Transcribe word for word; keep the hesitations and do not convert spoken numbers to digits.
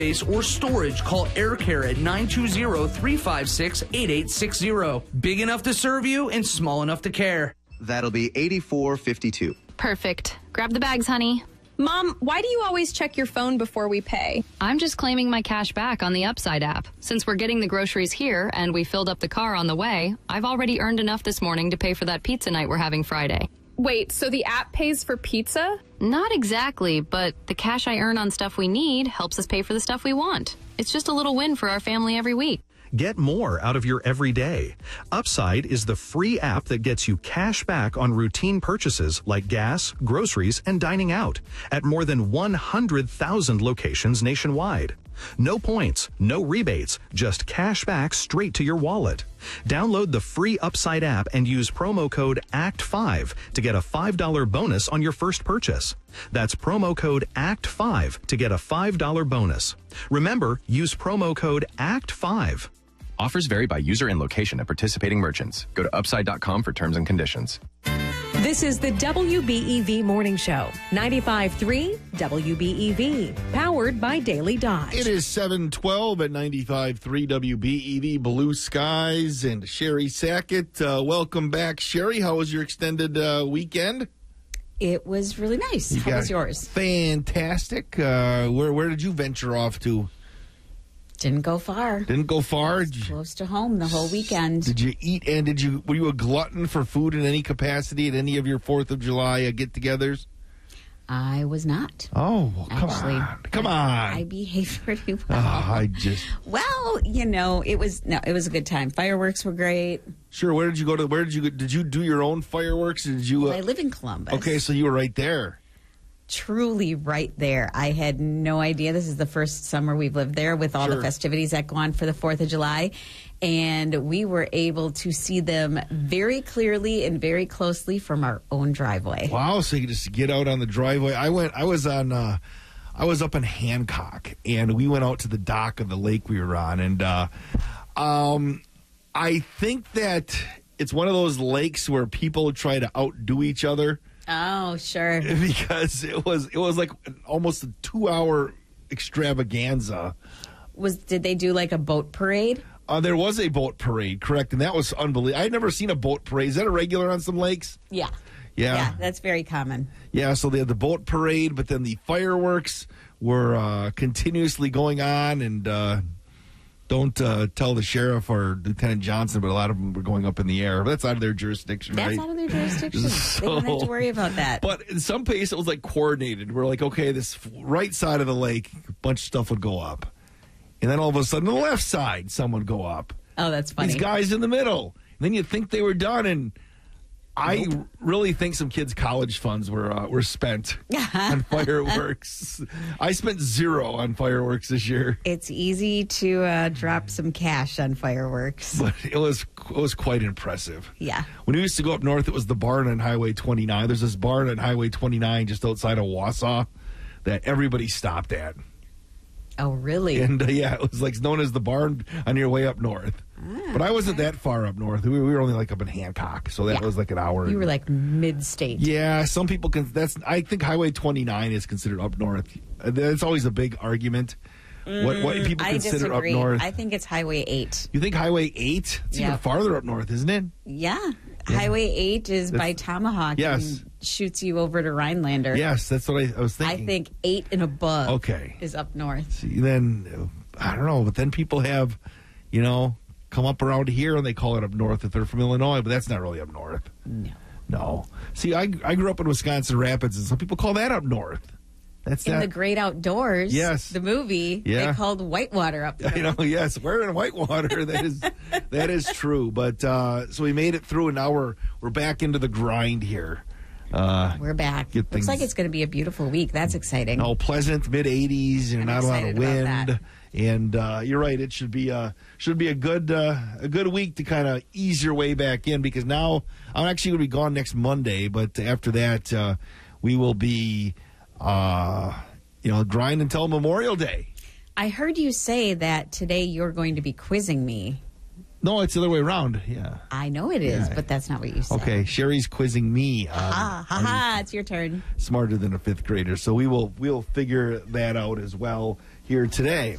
space or storage, call Air Care at nine two zero, three five six, eight eight six zero. Big enough to serve you and small enough to care. That'll be eighty-four fifty-two. Perfect. Grab the bags, honey. Mom, why do you always check your phone before we pay? I'm just claiming my cash back on the Upside app. Since we're getting the groceries here and we filled up the car on the way, I've already earned enough this morning to pay for that pizza night we're having Friday. Wait, so the app pays for pizza? Not exactly, but the cash I earn on stuff we need helps us pay for the stuff we want. It's just a little win for our family every week. Get more out of your everyday. Upside is the free app that gets you cash back on routine purchases like gas, groceries, and dining out at more than one hundred thousand locations nationwide. No points, no rebates, just cash back straight to your wallet. Download the free Upside app and use promo code A C T five to get a five dollar bonus on your first purchase. That's promo code A C T five to get a five dollar bonus. Remember, use promo code A C T five. Offers vary by user and location at participating merchants. Go to upside dot com for terms and conditions. This is the W B E V Morning Show, ninety-five point three W B E V, powered by Daily Dodge. It is seven twelve at ninety-five point three W B E V, Blue Skies, and Sherry Sackett. Uh, welcome back, Sherry. How was your extended uh, weekend? It was really nice. You How was yours? Fantastic. Uh, where where did you venture off to? Didn't go far. Didn't go far. Close to home the whole weekend. Did you eat and did you were you a glutton for food in any capacity at any of your Fourth of July uh, get-togethers? I was not. Oh, well, come Actually, on, come on! I, I behaved pretty well. Oh, I just well, you know, it was no, it was a good time. Fireworks were great. Sure. Where did you go to? Where did you did you do your own fireworks? Did you? Uh, well, I live in Columbus. Okay, so you were right there. Truly right there. I had no idea. This is the first summer we've lived there with all Sure. the festivities that go on for the fourth of July. And we were able to see them very clearly and very closely from our own driveway. Wow, so you just get out on the driveway. I went, I was on, uh, I was up in Hancock, and we went out to the dock of the lake we were on. And uh, um, I think that it's one of those lakes where people try to outdo each other. Oh, sure. Because it was it was like almost a two hour extravaganza. Was did they do like a boat parade? Uh, there was a boat parade, correct, and that was unbelievable. I had never seen a boat parade. Is that a regular on some lakes? Yeah. Yeah. Yeah, that's very common. Yeah, so they had the boat parade, but then the fireworks were uh, continuously going on, and uh, don't uh, tell the sheriff or Lieutenant Johnson, but a lot of them were going up in the air. But that's out of their jurisdiction, That's right? out of their jurisdiction. So- They don't have to worry about that. But in some places, it was like coordinated. We're like, okay, this right side of the lake, a bunch of stuff would go up. And then all of a sudden, the left side, some would go up. Oh, that's funny. These guys in the middle. And then you'd think they were done, and I Nope. really think some kids' college funds were uh, were spent on fireworks. I spent zero on fireworks this year, It's easy to uh, drop some cash on fireworks. but it was it was quite impressive. Yeah. When we used to go up north, it was the barn on Highway twenty-nine. There's this barn on Highway twenty-nine just outside of Wausau that everybody stopped at. Oh, really? And uh, yeah, it was like known as the barn on your way up north. Ah, but I wasn't okay. that far up north. We were, we were only like up in Hancock, so that Yeah. was like an hour. You were like mid-state. Yeah, some people can. That's I think Highway twenty-nine is considered up north. Uh, That's always a big argument. what what people I consider disagree. up north? I think it's Highway eight. You think Highway eight? It's Yeah. even farther up north, isn't it? Yeah. Highway eight is by Tomahawk Yes. and shoots you over to Rhinelander. Yes, that's what I, I was I thinking. think eight and above Okay. is up north. See, then uh, I don't know, but then people have, you know, come up around here and they call it up north if they're from Illinois, but that's not really up north. No. No. See, I I grew up in Wisconsin Rapids, and some people call that up north. That's In not. the Great Outdoors, Yes. the movie, Yeah. they called Whitewater up there. You know, yes, we're in Whitewater. That is that is true. But uh, so we made it through, and now we're we're back into the grind here. Uh, We're back. Get Looks things- like it's going to be a beautiful week. That's exciting. no, pleasant mid eighties and I'm not a lot of excited about wind. that. And uh, you're right; it should be uh, should be a good uh, a good week to kind of ease your way back in, because now I'm actually going to be gone next Monday, but after that uh, we will be uh, you know grind until Memorial Day. I heard you say that today you're going to be quizzing me. No, it's the other way around. Yeah. I know it is, Yeah. but that's not what you said. Okay, Sherry's quizzing me. On, Ah, ha, on ha, it's your turn. smarter than a fifth grader, so we will we'll figure that out as well here today.